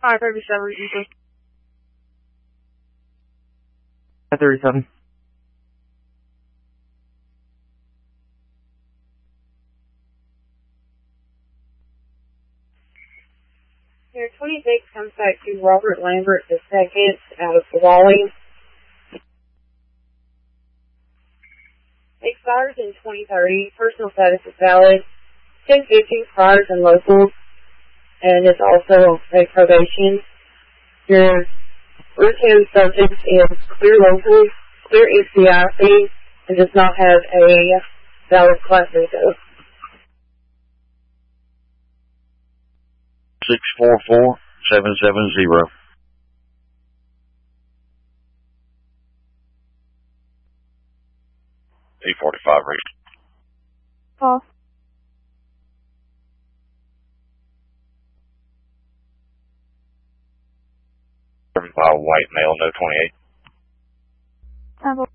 537 Reaper. 537. Here, 26 comes back to Robert Lambert II out of Raleigh. Expires in 2030. Personal status is valid. 1050 priors and locals. And it's also a probation. Your routine subject is clear locals, clear ECIC, and does not have a valid class info. 644770. E45 reached. Call. 75 white male, no 28. Temple.